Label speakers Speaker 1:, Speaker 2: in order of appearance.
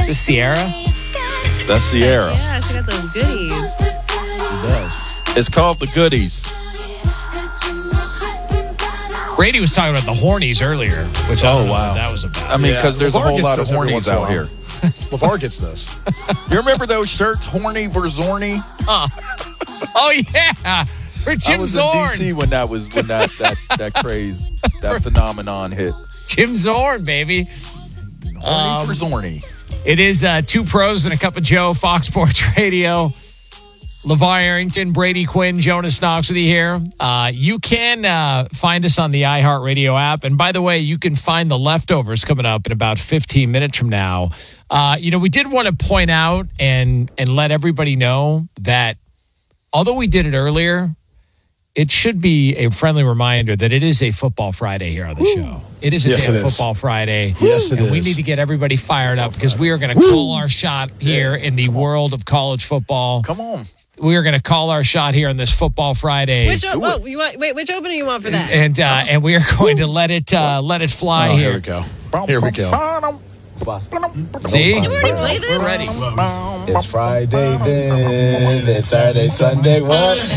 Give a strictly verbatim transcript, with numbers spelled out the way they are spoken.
Speaker 1: The Sierra?
Speaker 2: That's Sierra.
Speaker 3: Yeah, she got those goodies.
Speaker 1: She does.
Speaker 2: It's called The Goodies.
Speaker 1: Brady was talking about the hornies earlier, which I don't
Speaker 2: Oh,
Speaker 1: know
Speaker 2: wow.
Speaker 1: what that was about.
Speaker 2: I mean,
Speaker 4: Yeah,
Speaker 2: because there's a
Speaker 4: LeVar
Speaker 2: whole
Speaker 4: gets
Speaker 2: lot of
Speaker 4: this every once
Speaker 2: hornies
Speaker 4: in a
Speaker 2: out
Speaker 4: while.
Speaker 2: here.
Speaker 4: LeVar gets this.
Speaker 2: You remember those shirts, horny for Zorny?
Speaker 1: Oh, yeah. For
Speaker 2: I
Speaker 1: Jim
Speaker 2: was in
Speaker 1: Zorn.
Speaker 2: D C when that was when that that, that craze, that phenomenon hit.
Speaker 1: Jim Zorn, baby.
Speaker 2: Horny
Speaker 1: Um,
Speaker 2: for Zorny.
Speaker 1: It is uh, Two Pros and a Cup of Joe, Fox Sports Radio. LeVar Arrington, Brady Quinn, Jonas Knox with you here. Uh, you can uh, find us on the iHeartRadio app. And by the way, you can find the leftovers coming up in about fifteen minutes from now. Uh, you know, we did want to point out and and let everybody know that although we did it earlier, it should be a friendly reminder that it is a Football Friday here on the show. It is a
Speaker 4: Yes,
Speaker 1: damn
Speaker 4: it is.
Speaker 1: Football Friday.
Speaker 4: Yes, it
Speaker 1: and we
Speaker 4: is.
Speaker 1: need to get everybody fired up because we are going to call our shot here in the world of college football.
Speaker 2: Come on.
Speaker 1: We are going to call our shot here on this Football Friday.
Speaker 3: Which o- oh, you want? Wait, which opening you want for that?
Speaker 1: and uh, and we are going to let it uh, let it fly
Speaker 4: Oh,
Speaker 1: here.
Speaker 4: here we go. Here we go.
Speaker 1: See,
Speaker 3: Did we already play this?
Speaker 1: we're ready.
Speaker 5: It's Friday then, it's Saturday, Sunday, what?